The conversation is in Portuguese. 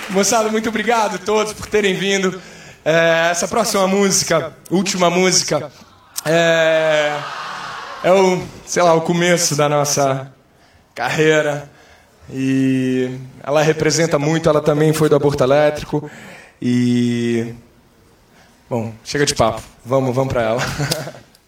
Moçada, muito obrigado a todos por terem vindo. Essa próxima música, última música, é o começo da nossa carreira. E ela representa muito, ela também foi do aborto elétrico. E... Bom, chega de papo. Vamos pra ela.